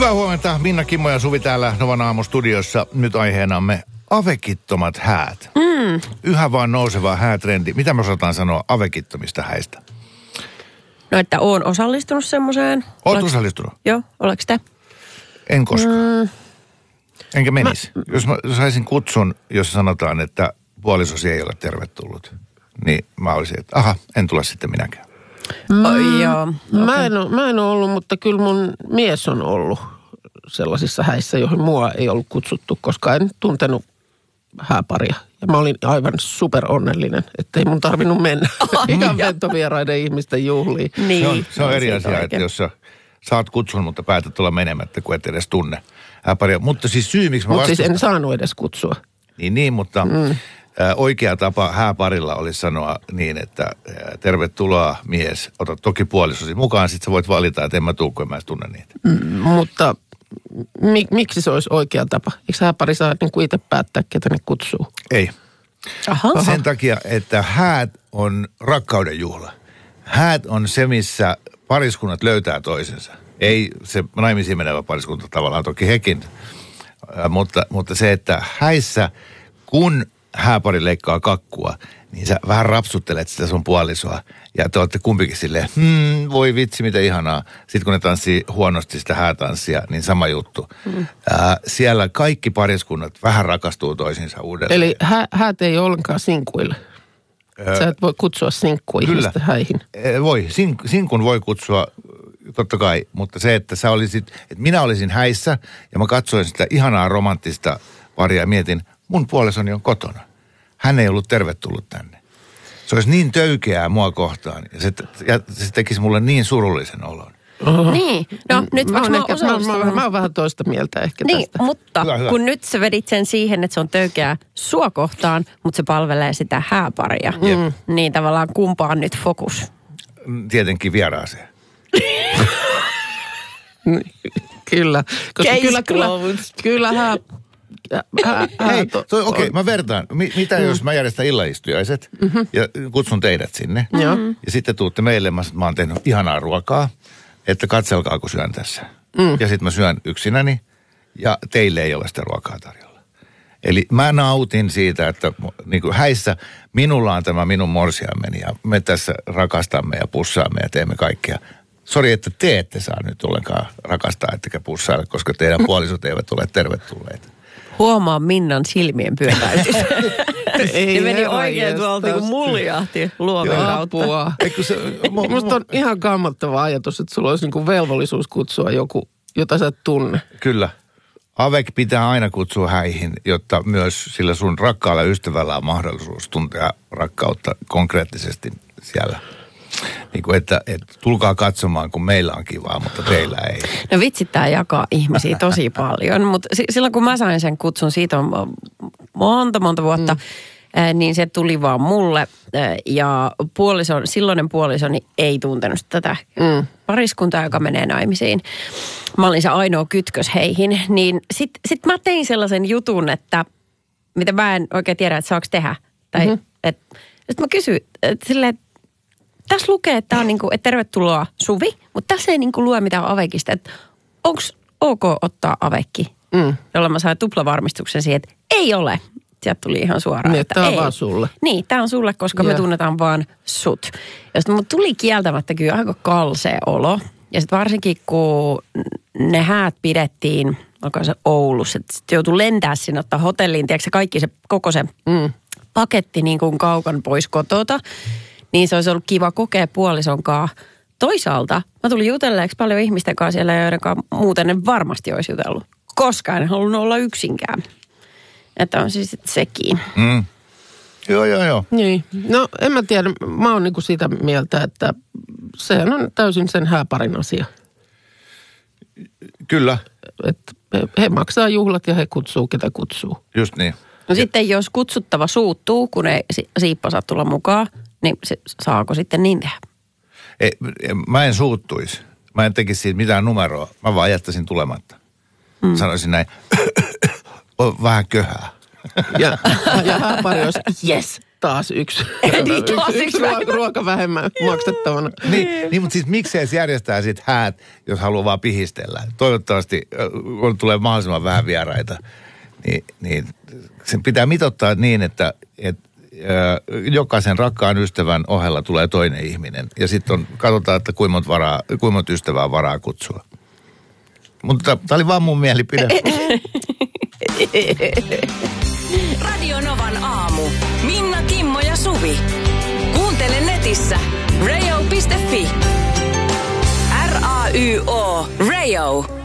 Hyvää huomenta. Minna, Kimmo ja Suvi täällä Novan aamustudiossa. Nyt aiheenamme avekittomat häät. Yhä vaan nouseva häätrendi. Mitä me osataan sanoa avekittomista häistä? No, että oon osallistunut semmoiseen. Oot osallistunut? Joo, oleks te? En koskaan. Enkä menisi. Jos mä saisin kutsun, jos sanotaan, että puolisosi ei ole tervetullut, niin mä olisin, että aha, en tule sitten minäkään. Joo. Mä en ole ollut, mutta kyllä mun mies on ollut sellaisissa häissä, joihin mua ei ollut kutsuttu, koska en tuntenut hääparia. Ja mä olin aivan super onnellinen, ettei mun tarvinnut mennä ihan ventovieraiden ihmisten juhliin. Niin. Se on eri asia, että jos sä saat kutsun, mutta päätät olla menemättä, kun et edes tunne hääparia. Mutta siis syy, miksi mä vastustan... Mutta siis en saanut edes kutsua. Niin, mutta oikea tapa hääparilla olisi sanoa niin, että tervetuloa mies, ota toki puolisosi mukaan, sit sä voit valita, että en mä tuu, kun en mä tunne niitä. Mutta miksi se olisi oikea tapa? Eikö hääpari saa niin kuin itse päättää, ketä ne kutsuu? Ei. Aha. Sen takia, että häät on rakkauden juhla. Häät on se, missä pariskunnat löytää toisensa. Ei se naimisiin menevä pariskunta tavallaan, toki hekin. Mutta se, että häissä, kun hääpari leikkaa kakkua, niin sä vähän rapsuttelet sitä sun puolisoa. Ja te olette kumpikin silleen, voi vitsi, mitä ihanaa. Sitten kun ne tanssii huonosti sitä häätanssia, niin sama juttu. Siellä kaikki pariskunnat vähän rakastuu toisiinsa uudelleen. Eli häät ei ole ollenkaan sinkuille. Sä et voi kutsua sinkkua ihmistä häihin. Voi. Sinkun voi kutsua totta kai, mutta se, että sä olisit, että minä olisin häissä ja mä katsoin sitä ihanaa romanttista paria ja mietin, mun puolisoni on kotona. Hän ei ollut tervetullut tänne. Se olisi niin töykeää mua kohtaan ja se tekisi mulle niin surullisen olon. Niin, no nyt vaikka mä oon vähän toista mieltä ehkä niin, tästä. Mutta hyvä. kun nyt sä vedit sen siihen, että se on töykeää sua kohtaan, mutta se palvelee sitä hääparia, niin tavallaan kumpaan nyt fokus? Tietenkin vieraaseen. Kyllä. Koska kyllä Okei, mä vertaan. Mitä jos mä järjestän illanistujaiset ja kutsun teidät sinne. Ja sitten tuutte meille, mä oon tehnyt ihanaa ruokaa, että katselkaa kun syön tässä. Ja sitten mä syön yksinäni ja teille ei ole sitä ruokaa tarjolla. Eli mä nautin siitä, että niin kuin häissä minulla on tämä minun morsiammeni ja me tässä rakastamme ja pussaamme ja teemme kaikkea. Sori, että te ette saa nyt ollenkaan rakastaa ettekä pussailla, koska teidän puolisot eivät ole tervetulleita. Huomaa Minnan silmien pyöräytys. Ei, ne meni oikein tuolta, kun muljahti luomen kautta. Musta on ihan kammottava ajatus, että sulla olisi niinku velvollisuus kutsua joku, jota sä et tunne. Kyllä. Avek pitää aina kutsua häihin, jotta myös sillä sun rakkaalla ystävällä on mahdollisuus tuntea rakkautta konkreettisesti siellä. Niin kuin, että tulkaa katsomaan, kun meillä on kivaa, mutta teillä ei. No vitsi, tää jakaa ihmisiä tosi paljon, mutta silloin kun mä sain sen kutsun, siitä on monta vuotta, niin se tuli vaan mulle. Ja silloinen puolisoni ei tuntenut tätä pariskuntaa, joka menee naimisiin. Mä olin se ainoa kytkös heihin, niin sit mä tein sellaisen jutun, että mitä mä en oikein tiedä, että saaks tehdä. Tai sitten mä kysyin, silleen, tässä lukee, että tämä on niinku, että tervetuloa Suvi, mutta tässä ei niinku lue mitään avekista. Että onko ok ottaa avekki? Jolla mä sain tuplavarmistuksen siihen, että ei ole. Sieltä tuli ihan suoraan, niin, että tämä on ei. vaan sulle. Niin, tämä on sulle, koska me tunnetaan vaan sut. Ja sitten mut tuli kieltämättä kyllä aika kalsea olo. Ja sitten varsinkin, kun ne häät pidettiin, olkoon se Oulussa, että sitten joutui lentää sinne, ottaa hotelliin, tiedätkö kaikki se, koko se paketti niin kuin kaukan pois kotota. Niin se olisi ollut kiva kokea puolisonkaan. Toisaalta mä tulin jutelleeksi paljon ihmisten kanssa siellä, joiden muuten en varmasti olisi jutellut. Koska en halunnut olla yksinkään. Että on siis sekin. Joo. Niin. No en mä tiedä. Mä oon niinku sitä mieltä, että sehän on täysin sen hääparin asia. Kyllä. Että he maksaa juhlat ja he kutsuu, ketä kutsuu. Just niin. No sitten jos kutsuttava suuttuu, kun ei Siippa saa tulla mukaan, niin saako sitten niin tehdä? Mä en suuttuisi. Mä en tekisi siitä mitään numeroa. Mä vaan jättäisin tulematta. Sanoisin näin, on vähän köhää. Ja hääpari olisi, yes, Taas yksi yksi ruoka vähemmän maksettavana. Niin, mutta siis miksei se järjestää sit häät, jos haluaa vaan pihistellä. Toivottavasti, kun tulee mahdollisimman vähän vieraita, niin sen pitää mitoittaa niin, että jokaisen rakkaan ystävän ohella tulee toinen ihminen. Ja sitten katsotaan, että kuinka monta ystävää varaa kutsua. Mutta tämä oli vaan mun mielipide. Radio Novan aamu. Minna, Kimmo ja Suvi. Kuuntele netissä rayo.fi. RAYO. Rayo.